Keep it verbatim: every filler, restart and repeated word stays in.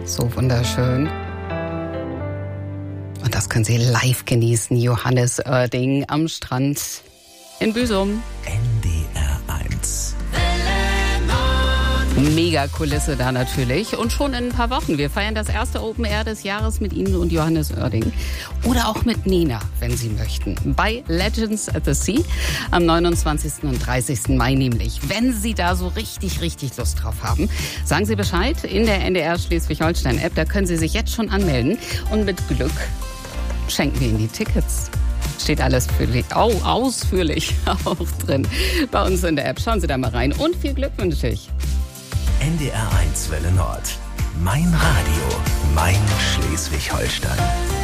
So wunderschön. Und das können Sie live genießen, Johannes Oerding am Strand in Büsum. N D R eins. Mega Kulisse da natürlich. Und schon in ein paar Wochen. Wir feiern das erste Open Air des Jahres mit Ihnen und Johannes Oerding. Oder auch mit Nena, wenn Sie möchten. Bei Legends at the Sea am neunundzwanzigsten und dreißigsten Mai nämlich. Wenn Sie da so richtig, richtig Lust drauf haben, sagen Sie Bescheid in der N D R Schleswig-Holstein-App. Da können Sie sich jetzt schon anmelden. Und mit Glück schenken wir Ihnen die Tickets. Steht alles für, oh, ausführlich auch drin bei uns in der App. Schauen Sie da mal rein. Und viel Glück wünsche ich. N D R eins Welle Nord. Mein Radio, mein Schleswig-Holstein.